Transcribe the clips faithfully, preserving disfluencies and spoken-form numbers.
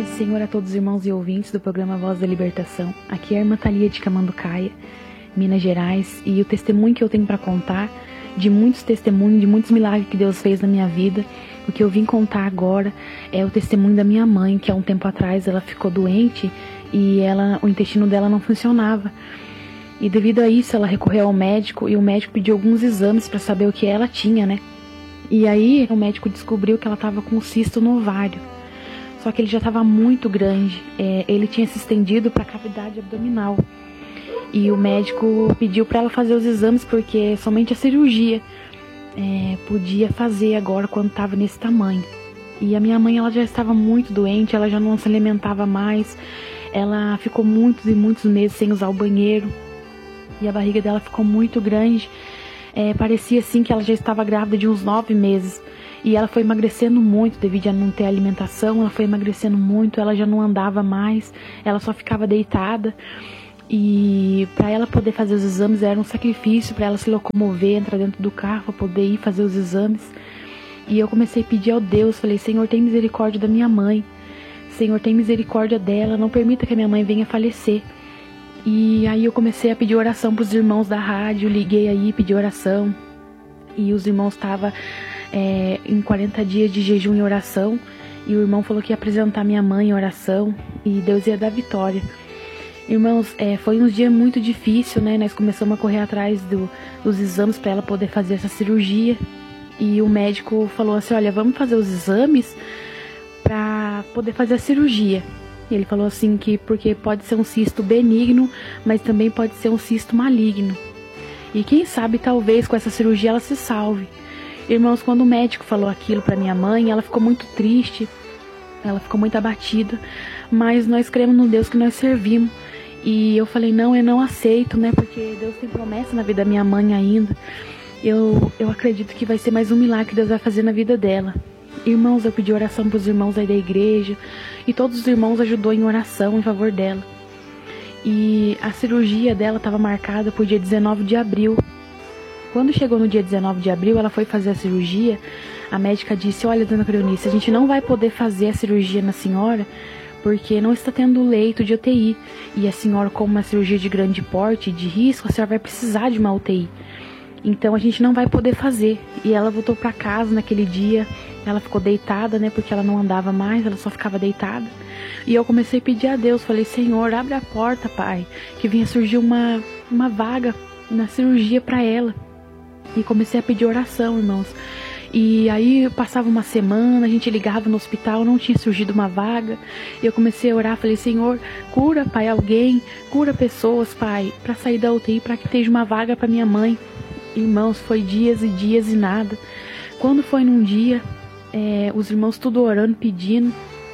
paz do Senhor a todos os irmãos e ouvintes do programa Voz da Libertação. Aqui é a irmã Thalia de Camanducaia, Minas Gerais, e o testemunho que eu tenho para contar, de muitos testemunhos, de muitos milagres que Deus fez na minha vida, o que eu vim contar agora é o testemunho da minha mãe, que há um tempo atrás ela ficou doente e ela, o intestino dela não funcionava. E devido a isso ela recorreu ao médico e o médico pediu alguns exames para saber o que ela tinha, né? E aí o médico descobriu que ela estava com um cisto no ovário. Só que ele já estava muito grande, é, ele tinha se estendido para a cavidade abdominal. E o médico pediu para ela fazer os exames porque somente a cirurgia é, podia fazer agora quando estava nesse tamanho. E a minha mãe ela já estava muito doente, ela já não se alimentava mais, ela ficou muitos e muitos meses sem usar o banheiro. E a barriga dela ficou muito grande, é, parecia assim que ela já estava grávida de uns nove meses. E ela foi emagrecendo muito devido a não ter alimentação, ela foi emagrecendo muito, ela já não andava mais, ela só ficava deitada. E para ela poder fazer os exames era um sacrifício, para ela se locomover, entrar dentro do carro para poder ir fazer os exames. E eu comecei a pedir ao Deus, falei, Senhor, tem misericórdia da minha mãe, Senhor, tem misericórdia dela, não permita que a minha mãe venha falecer. E aí eu comecei a pedir oração para os irmãos da rádio, liguei aí, pedi oração. E os irmãos estavam é, em quarenta dias de jejum e oração. E o irmão falou que ia apresentar minha mãe em oração e Deus ia dar vitória. Irmãos, é, foi uns dias muito difícil, né? Nós começamos a correr atrás do, dos exames para ela poder fazer essa cirurgia. E o médico falou assim, olha, vamos fazer os exames para poder fazer a cirurgia. Ele falou assim que porque pode ser um cisto benigno, mas também pode ser um cisto maligno. E quem sabe talvez com essa cirurgia ela se salve. Irmãos, quando o médico falou aquilo para minha mãe, ela ficou muito triste, ela ficou muito abatida, mas nós cremos no Deus que nós servimos. E eu falei, não, eu não aceito, né, porque Deus tem promessa na vida da minha mãe ainda. Eu, eu acredito que vai ser mais um milagre que Deus vai fazer na vida dela. Irmãos, eu pedi oração para os irmãos aí da igreja e todos os irmãos ajudou em oração em favor dela. E a cirurgia dela estava marcada para o dia dezenove de abril. Quando chegou no dia dezenove de abril, ela foi fazer a cirurgia. A médica disse, olha, dona Cleonice, a gente não vai poder fazer a cirurgia na senhora porque não está tendo leito de U T I. E a senhora, como uma cirurgia de grande porte, de risco, a senhora vai precisar de uma U T I. Então a gente não vai poder fazer. E ela voltou para casa naquele dia. Ela ficou deitada, né, porque ela não andava mais, ela só ficava deitada. E eu comecei a pedir a Deus, falei, Senhor, abre a porta, Pai, que vinha surgir uma, uma vaga na cirurgia para ela. E comecei a pedir oração, irmãos. E aí passava uma semana, a gente ligava no hospital, não tinha surgido uma vaga. E eu comecei a orar, falei, Senhor, cura, Pai, alguém, cura pessoas, Pai, para sair da U T I, para que esteja uma vaga para minha mãe. Irmãos, foi dias e dias e nada. Quando foi num dia, é, os irmãos tudo orando, pedindo,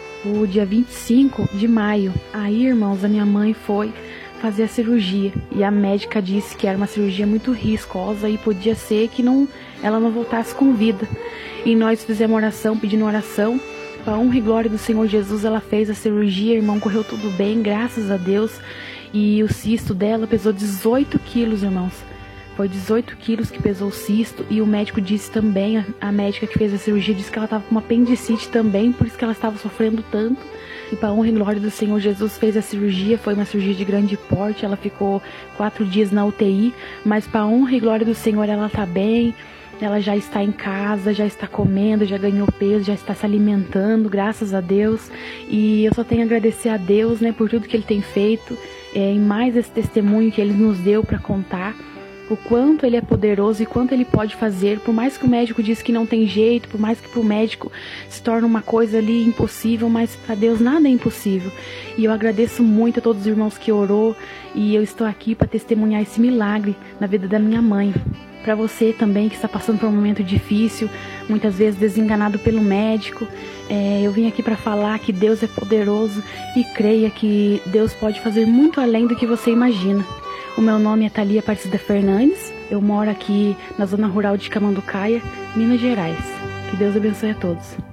o dia vinte e cinco de maio. Aí, irmãos, a minha mãe foi fazer a cirurgia. E a médica disse que era uma cirurgia muito riscosa e podia ser que não, ela não voltasse com vida. E nós fizemos oração, pedindo oração. Para a honra e glória do Senhor Jesus, ela fez a cirurgia, irmão, correu tudo bem, graças a Deus. E o cisto dela pesou dezoito quilos, irmãos. Foi dezoito quilos que pesou o cisto. E o médico disse também, a, a médica que fez a cirurgia, disse que ela estava com uma apendicite também, por isso que ela estava sofrendo tanto. E para a honra e glória do Senhor Jesus fez a cirurgia, foi uma cirurgia de grande porte, ela ficou quatro dias na U T I, mas para a honra e glória do Senhor ela está bem, ela já está em casa, já está comendo, já ganhou peso, já está se alimentando, graças a Deus. E eu só tenho a agradecer a Deus, né, por tudo que Ele tem feito, é, em mais esse testemunho que Ele nos deu para contar. O quanto Ele é poderoso e quanto Ele pode fazer, por mais que o médico diz que não tem jeito, por mais que para o médico se torne uma coisa ali impossível, mas para Deus nada é impossível. E eu agradeço muito a todos os irmãos que orou, e eu estou aqui para testemunhar esse milagre na vida da minha mãe. Para você também que está passando por um momento difícil, muitas vezes desenganado pelo médico, é, eu vim aqui para falar que Deus é poderoso e creia que Deus pode fazer muito além do que você imagina. O meu nome é Thalia Aparecida Fernandes, eu moro aqui na zona rural de Camanducaia, Minas Gerais. Que Deus abençoe a todos.